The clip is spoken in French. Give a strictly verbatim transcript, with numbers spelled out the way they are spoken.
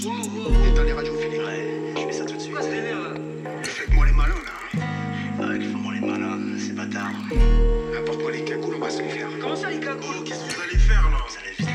Wow, wow. Et dans les radios, Philippe. Ouais, je fais ça tout de suite. Quoi ce délire là? Faites-moi les malins, là. Avec fais-moi les malins, c'est bâtard. Apporte-moi les cagoules, on va se les faire. Comment ça les cagoules? Qu'est-ce que vous allez faire, là? Vous allez